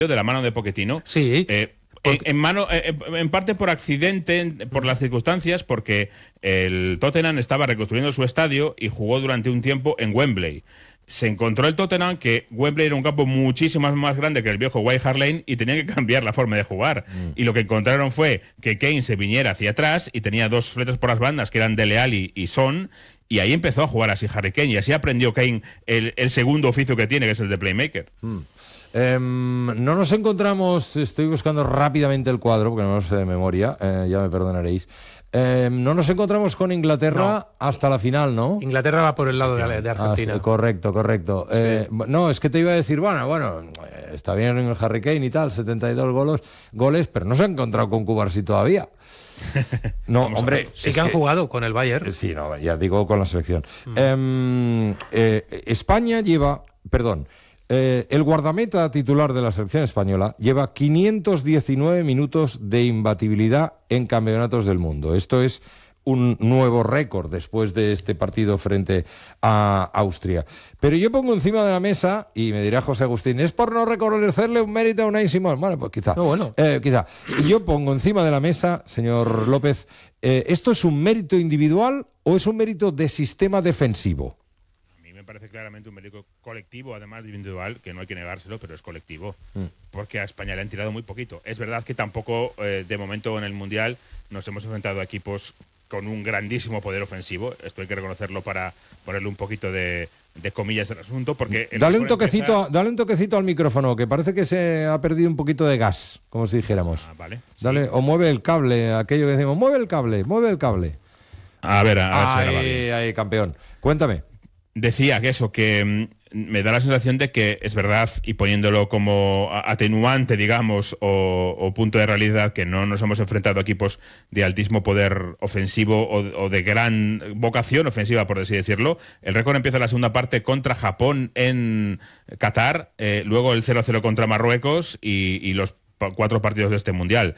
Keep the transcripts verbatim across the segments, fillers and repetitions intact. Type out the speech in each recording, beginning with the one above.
de la mano de Pochettino. Sí. Eh, en, en, mano, en, en parte por accidente, en, por las circunstancias, porque el Tottenham estaba reconstruyendo su estadio y jugó durante un tiempo en Wembley. Se encontró el Tottenham que Wembley era un campo muchísimo más grande que el viejo White Hart Lane y tenían que cambiar la forma de jugar. Mm. Y lo que encontraron fue que Kane se viniera hacia atrás y tenía dos flechas por las bandas que eran Dele Alli y Son. Y ahí empezó a jugar así Harry Kane y así aprendió Kane el, el segundo oficio que tiene, que es el de playmaker. Mm. Eh, no nos encontramos, estoy buscando rápidamente el cuadro porque no lo sé de memoria, eh, ya me perdonaréis. Eh, no nos encontramos con Inglaterra no. hasta la final, ¿no? Inglaterra va por el lado de, de Argentina. Ah, correcto, correcto. Sí. Eh, no, es que te iba a decir, bueno, bueno, está bien el Harry Kane y tal, setenta y dos goles, goles, pero no se ha encontrado con Cubarsí todavía. No, hombre, sí que han que, jugado con el Bayern. Sí, no, ya digo con la selección. Mm. Eh, eh, España lleva, perdón, eh, el guardameta titular de la selección española lleva quinientos diecinueve minutos de imbatibilidad en campeonatos del mundo. Esto es un nuevo récord después de este partido frente a Austria. Pero yo pongo encima de la mesa, y me dirá José Agustín, es por no reconocerle un mérito a Unai Simón. Bueno, pues quizá. No, bueno. Eh, quizá. Yo pongo encima de la mesa, señor López, eh, ¿esto es un mérito individual o es un mérito de sistema defensivo? A mí me parece claramente un mérito colectivo, además de individual, que no hay que negárselo, pero es colectivo. Mm. Porque a España le han tirado muy poquito. Es verdad que tampoco, eh, de momento en el Mundial, nos hemos enfrentado a equipos con un grandísimo poder ofensivo. Esto hay que reconocerlo para ponerle un poquito de, de comillas al asunto, porque... Dale un toquecito, empieza... dale un toquecito al micrófono, que parece que se ha perdido un poquito de gas, como si dijéramos. Ah, vale. Dale, sí. O mueve el cable, aquello que decimos, mueve el cable, mueve el cable. A ver, a, a ver ahí, si ahora va bien. Ahí, campeón. Cuéntame. Decía que eso, que me da la sensación de que es verdad, y poniéndolo como atenuante, digamos, o, o punto de realidad, que no nos hemos enfrentado a equipos de altísimo poder ofensivo o, o de gran vocación ofensiva, por así decirlo. El récord empieza en la segunda parte contra Japón en Qatar, eh, luego el cero cero contra Marruecos y, y los cuatro partidos de este Mundial.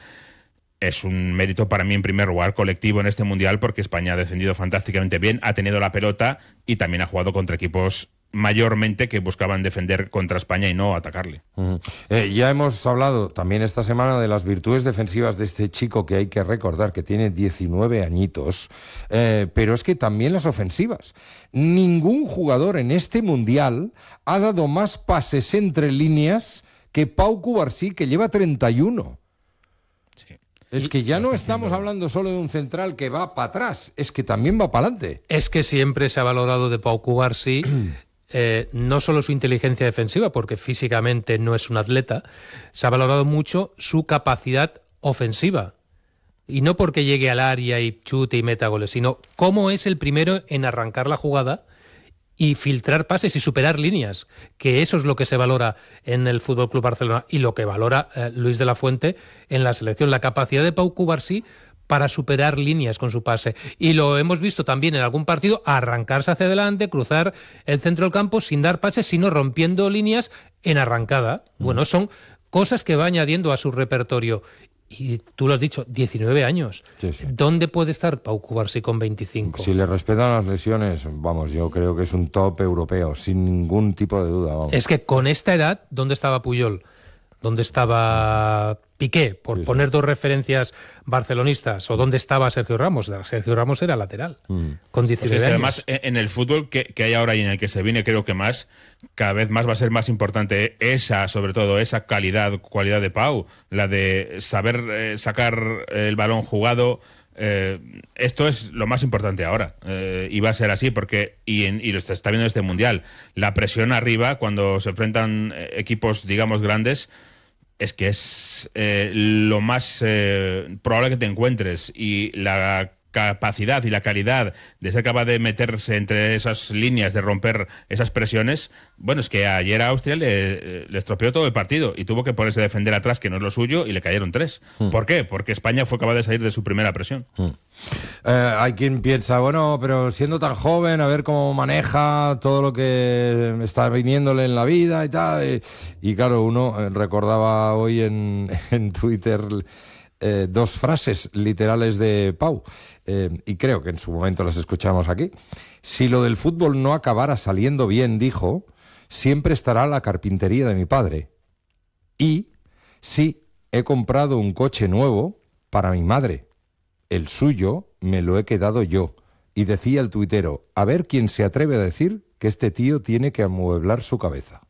Es un mérito para mí, en primer lugar, colectivo en este Mundial, porque España ha defendido fantásticamente bien, ha tenido la pelota y también ha jugado contra equipos mayormente que buscaban defender contra España y no atacarle. Uh-huh. Eh, ya hemos hablado también esta semana de las virtudes defensivas de este chico, que hay que recordar que tiene diecinueve añitos, eh, pero es que también las ofensivas. Ningún jugador en este Mundial ha dado más pases entre líneas que Pau Cubarsí, que lleva treinta y uno. Sí. Es que ya no estamos hablando solo de un central que va para atrás, es que también va para adelante. Es que siempre se ha valorado de Pau Cubarsí eh, no solo su inteligencia defensiva, porque físicamente no es un atleta, se ha valorado mucho su capacidad ofensiva. Y no porque llegue al área y chute y meta goles, sino cómo es el primero en arrancar la jugada y filtrar pases y superar líneas, que eso es lo que se valora en el F C Barcelona y lo que valora eh, Luis de la Fuente en la selección, la capacidad de Pau Cubarsí para superar líneas con su pase. Y lo hemos visto también en algún partido, arrancarse hacia adelante, cruzar el centro del campo sin dar pases, sino rompiendo líneas en arrancada. Mm. Bueno, son cosas que va añadiendo a su repertorio. Y tú lo has dicho, diecinueve años. Sí, sí. ¿Dónde puede estar Pau Cubarsí con veinticinco? Si le respetan las lesiones, vamos, yo creo que es un top europeo, sin ningún tipo de duda. Vamos. Es que con esta edad, ¿dónde estaba Puyol? ¿Dónde estaba Piqué? Por sí, poner sí. dos referencias barcelonistas. ¿O dónde estaba Sergio Ramos? Sergio Ramos era lateral, mm. con diecinueve pues es que años. Además, en el fútbol que, que hay ahora y en el que se viene, creo que más, cada vez más va a ser más importante esa, sobre todo, esa calidad, cualidad de Pau, la de saber eh, sacar el balón jugado. Eh, esto es lo más importante ahora, eh, y va a ser así porque y, en, y lo está viendo este Mundial, la presión arriba cuando se enfrentan equipos, digamos, grandes, es que es eh, lo más eh, probable que te encuentres, y la capacidad y la calidad de ser capaz de meterse entre esas líneas, de romper esas presiones. Bueno, es que ayer a Austria le, le estropeó todo el partido y tuvo que ponerse a defender atrás, que no es lo suyo, y le cayeron tres. Mm. ¿Por qué? Porque España fue capaz de salir de su primera presión. Mm. Eh, hay quien piensa, bueno, pero siendo tan joven, a ver cómo maneja todo lo que está viniéndole en la vida y tal. Y, y claro, uno recordaba hoy en, en Twitter eh, dos frases literales de Pau. Eh, y creo que en su momento las escuchamos aquí. Si lo del fútbol no acabara saliendo bien, dijo, siempre estará la carpintería de mi padre. Y Sí, he comprado un coche nuevo para mi madre. El suyo me lo he quedado yo. Y decía el tuitero, a ver quién se atreve a decir que este tío tiene que amueblar su cabeza.